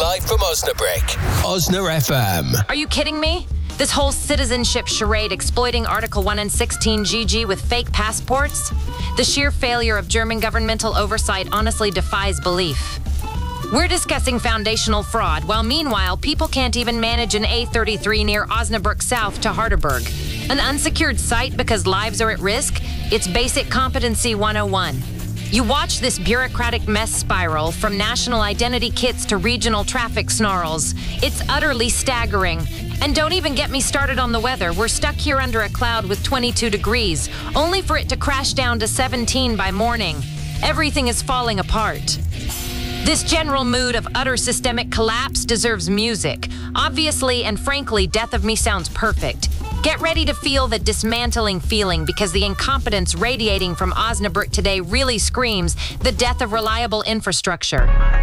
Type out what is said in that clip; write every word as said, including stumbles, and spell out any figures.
live from Osnabrück. Osna F M. Are you kidding me? This whole citizenship charade exploiting Article one and sixteen G G with fake passports? The sheer failure of German governmental oversight honestly defies belief. We're discussing foundational fraud, while meanwhile, people can't even manage an A thirty-three near Osnabrück South to Hardeberg. An unsecured site because lives are at risk? It's basic competency one oh one. You watch this bureaucratic mess spiral from national identity kits to regional traffic snarls. It's utterly staggering. And don't even get me started on the weather. We're stuck here under a cloud with twenty-two degrees, only for it to crash down to seventeen by morning. Everything is falling apart. This general mood of utter systemic collapse deserves music. Obviously and frankly, Death of Me sounds perfect. Get ready to feel the dismantling feeling because the incompetence radiating from Osnabrück today really screams the death of reliable infrastructure.